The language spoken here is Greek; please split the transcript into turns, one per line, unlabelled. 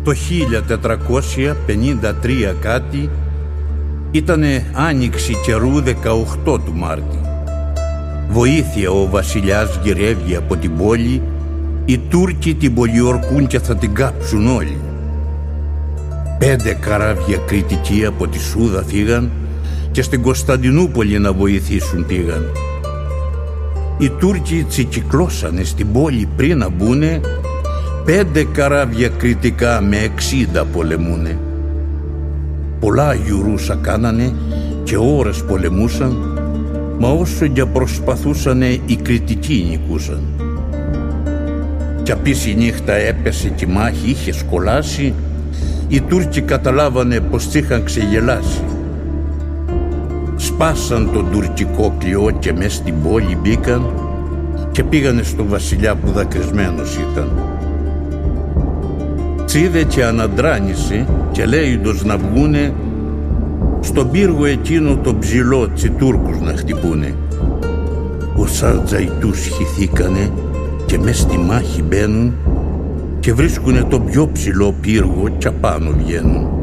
Το 1453 κάτι ήτανε άνοιξη καιρού 18 του Μάρτη. Βοήθεια ο βασιλιάς γυρεύει από την πόλη, οι Τούρκοι την πολιορκούν και θα την κάψουν όλοι. 5 καράβια κριτικοί από τη Σούδα φύγαν και στην Κωνσταντινούπολη να βοηθήσουν πήγαν. Οι Τούρκοι τσικυκλώσανε στην πόλη πριν να μπουνε, 5 καράβια κριτικά με 60 πολεμούνε. Πολλά γιουρούσα κάνανε και ώρες πολεμούσαν, μα όσο για προσπαθούσανε οι κριτικοί νικούσαν. Κι απείς η νύχτα έπεσε και η μάχη είχε σκολάσει, οι Τούρκοι καταλάβανε πως τ' είχαν ξεγελάσει. Σπάσαν τον τουρκικό κλειό και μες στην πόλη μπήκαν και πήγανε στο βασιλιά που δακρυσμένος ήταν. Τσίδε και αναντράνησε και λέιντος να βγούνε στον πύργο εκείνο το ψηλό τσι Τούρκους να χτυπούνε. Όσα τζαϊτούς χυθήκανε και μες στη μάχη μπαίνουν και βρίσκουνε το πιο ψηλό πύργο και απάνω βγαίνουν.